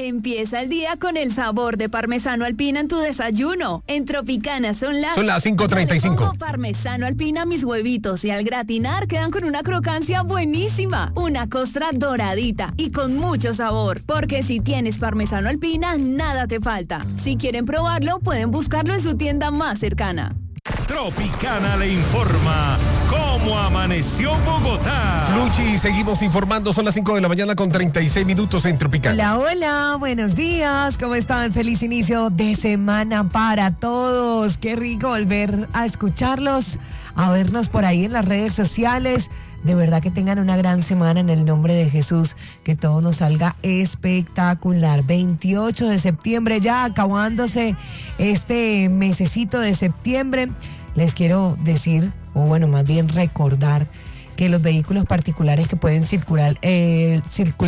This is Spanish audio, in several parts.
Empieza el día con el sabor de parmesano alpina en tu desayuno. En Tropicana son las 5:35. Pongo parmesano alpina a mis huevitos y al gratinar quedan con una crocancia buenísima. Una costra doradita y con mucho sabor. Porque si tienes parmesano alpina, nada te falta. Si quieren probarlo, pueden buscarlo en su tienda más cercana. Tropicana le informa cómo amaneció Bogotá. Luchi, seguimos informando, son las 5:36 en Tropicana. Hola, hola, buenos días, ¿cómo están? Feliz inicio de semana para todos. Qué rico volver a escucharlos, a vernos por ahí en las redes sociales. De verdad que tengan una gran semana en el nombre de Jesús, que todo nos salga espectacular. 28 de septiembre ya acabándose este mesecito de septiembre. Les quiero decir, o bueno, más bien recordar, que los vehículos particulares que pueden circular el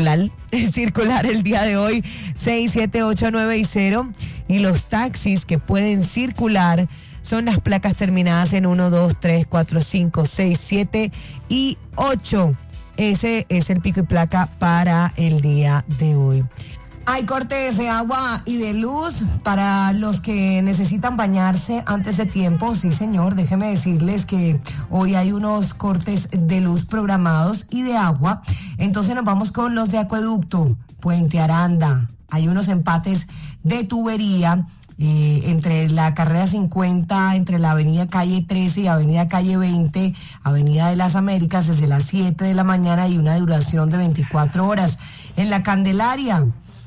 día de hoy, 6, 7, 8, 9 y 0, y los taxis que pueden circular son las placas terminadas en 1, 2, 3, 4, 5, 6, 7 y 8. Ese es el pico y placa para el día de hoy. Hay cortes de agua y de luz para los que necesitan bañarse antes de tiempo. Sí, señor, déjeme decirles que hoy hay unos cortes de luz programados y de agua. Entonces nos vamos con los de acueducto, Puente Aranda. Hay unos empates de tubería entre la carrera 50, entre la avenida Calle 13 y avenida Calle 20, avenida de las Américas, desde las 7 de la mañana y una duración de 24 horas. En la Candelaria,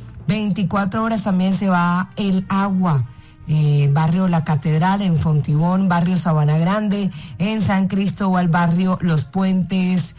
24 horas también se va el agua. Barrio La Catedral, en Fontibón, barrio Sabana Grande, en San Cristóbal, barrio Los Puentes,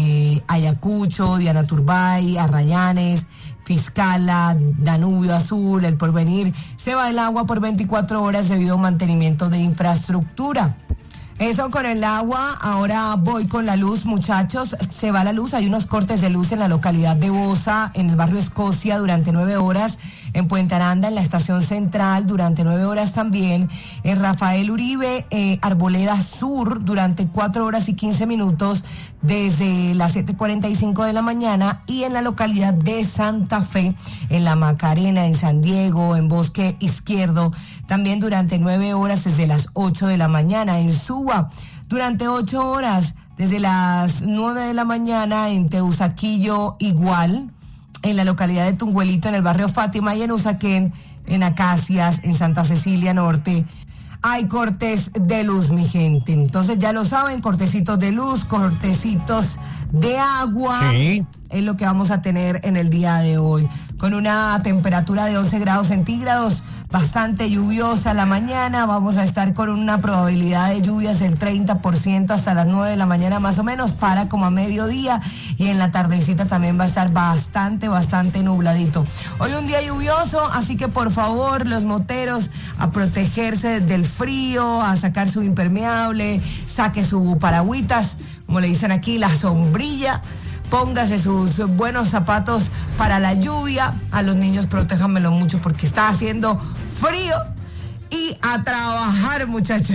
Ayacucho, Diana Turbay, Arrayanes, Fiscala, Danubio Azul, El Porvenir. Se va el agua por 24 horas debido a un mantenimiento de infraestructura. Eso con el agua. Ahora voy con la luz, muchachos. Se va la luz, hay unos cortes de luz en la localidad de Bosa, en el barrio Escocia durante 9 horas, en Puente Aranda, en la estación central durante 9 horas también, en Rafael Uribe, Arboleda Sur durante 4 horas y 15 minutos desde las 7:45 de la mañana, y en la localidad de Santa Fe, en La Macarena, en San Diego, en Bosque Izquierdo, también durante 9 horas desde las 8 de la mañana, en Suba durante 8 horas desde las 9 de la mañana, en Teusaquillo igual, en la localidad de Tunguelito, en el barrio Fátima, y en Usaquén, en Acacias, en Santa Cecilia Norte. Hay cortes de luz, mi gente. Entonces ya lo saben, cortecitos de luz, cortecitos de agua. Sí. Es lo que vamos a tener en el día de hoy, con una temperatura de 11 grados centígrados, bastante lluviosa la mañana. Vamos a estar con una probabilidad de lluvias del 30% hasta las 9 de la mañana más o menos, para como a mediodía, y en la tardecita también va a estar bastante nubladito. Hoy un día lluvioso, así que por favor, los moteros, a protegerse del frío, a sacar su impermeable, saque su paragüitas, como le dicen aquí, la sombrilla. Póngase sus buenos zapatos para la lluvia. A los niños protéjanmelo mucho porque está haciendo frío. Y a trabajar, muchachos.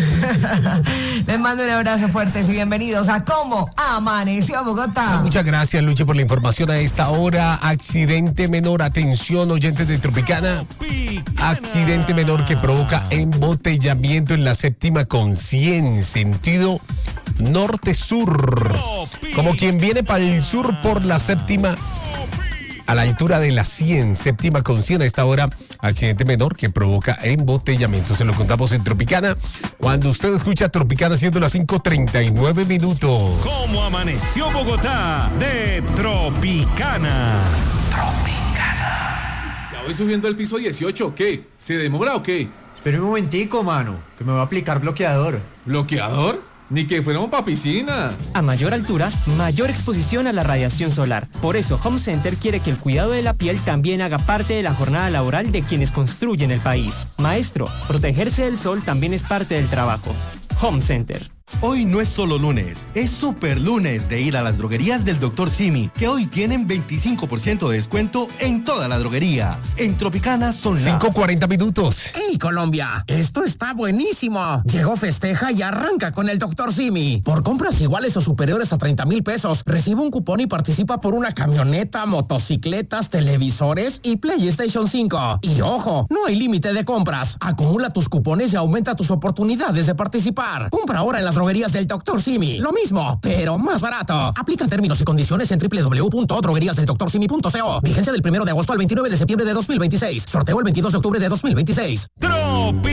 Les mando un abrazo fuerte y bienvenidos a Cómo Amaneció Bogotá. Muchas gracias, Luchi, por la información a esta hora. Accidente menor, atención, oyentes de Tropicana. Accidente menor que provoca embotellamiento en la séptima con 100, sentido norte-sur. Como quien viene para el sur por la séptima, a la altura de la 100, séptima con 100 a esta hora, accidente menor que provoca embotellamiento. Se lo contamos en Tropicana, cuando usted escucha Tropicana siendo las 5:39. ¿Cómo amaneció Bogotá? De Tropicana. Ya voy subiendo al piso 18, ¿qué? ¿Se demora o qué? Espera un momentico, mano, que me voy a aplicar bloqueador. ¿Bloqueador? Ni que fuéramos pa' piscina. A mayor altura, mayor exposición a la radiación solar. Por eso, Home Center quiere que el cuidado de la piel también haga parte de la jornada laboral de quienes construyen el país. Maestro, protegerse del sol también es parte del trabajo. Home Center. Hoy no es solo lunes, es super lunes de ir a las droguerías del Dr. Simi, que hoy tienen 25% de descuento en toda la droguería. En Tropicana son 5:40 minutos. ¡Hey, Colombia! Esto está buenísimo. Llegó, festeja y arranca con el Dr. Simi. Por compras iguales o superiores a 30,000 pesos, recibe un cupón y participa por una camioneta, motocicletas, televisores y PlayStation 5. Y ojo, no hay límite de compras. Acumula tus cupones y aumenta tus oportunidades de participar. Compra ahora en las droguerías del Dr. Simi. Lo mismo, pero más barato. Aplican términos y condiciones en www.drogueríasdeldoctorsimi.co. Vigencia del 1 de agosto al 29 de septiembre de 2026. Sorteo el 22 de octubre de 2026.